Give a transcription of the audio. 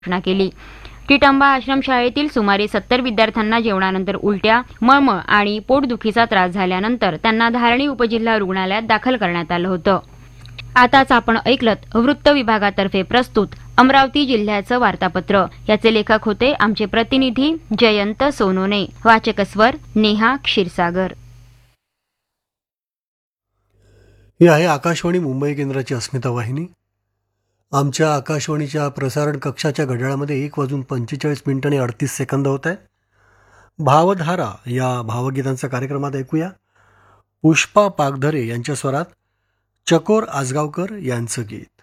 घोषणा केली. टिटंबा आश्रमशाळेतील सुमारे 70 विद्यार्थ्यांना जेवणानंतर उलट्या, मळमळ आणि पोटदुखीचा त्रास झाल्यानंतर त्यांना धारणी उपजिल्हा रुग्णालयात दाखल करण्यात आलं होतं. आताच आपण ऐकलत वृत्त विभागातर्फे प्रस्तुत अमरावती जिल्ह्याचं वार्तापत्र. याचे लेखक होते आमचे प्रतिनिधी जयंत सोनोने. वाचक स्वर नेहा क्षीरसागर. ही आहे आकाशवाणी मुंबई केंद्राची अस्मिता वाहिनी. आमच्या आकाशवाणीच्या प्रसारण कक्षाच्या घड्याळामध्ये 1:45 होत आहे. भावधारा या भावगीतांचा कार्यक्रमात ऐकूया पुष्पा पागधरे यांच्या स्वरात चकोर आजगावकर यांचं गीत.